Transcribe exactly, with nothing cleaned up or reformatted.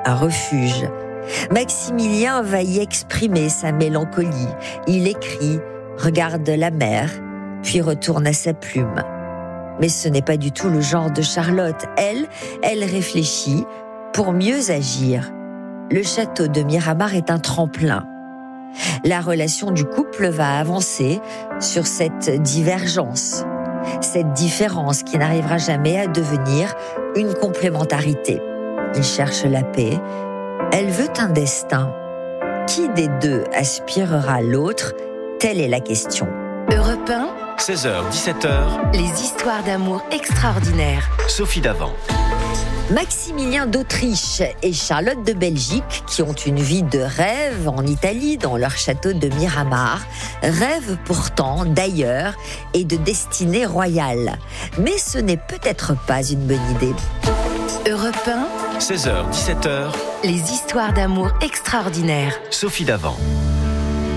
un refuge. Maximilien va y exprimer sa mélancolie. Il écrit, regarde la mer, puis retourne à sa plume. Mais ce n'est pas du tout le genre de Charlotte. Elle, elle réfléchit pour mieux agir. Le château de Miramar est un tremplin. La relation du couple va avancer sur cette divergence, cette différence qui n'arrivera jamais à devenir une complémentarité. Il cherche la paix, elle veut un destin. Qui des deux aspirera l'autre? Telle est la question. Europe un, seize heures dix-sept heures, les histoires d'amour extraordinaires. Sophie Davant. Maximilien d'Autriche et Charlotte de Belgique, qui ont une vie de rêve en Italie, dans leur château de Miramar, rêvent pourtant d'ailleurs et de destinée royale. Mais ce n'est peut-être pas une bonne idée. Europe un, seize heures dix-sept heures, les histoires d'amour extraordinaires. Sophie Davant.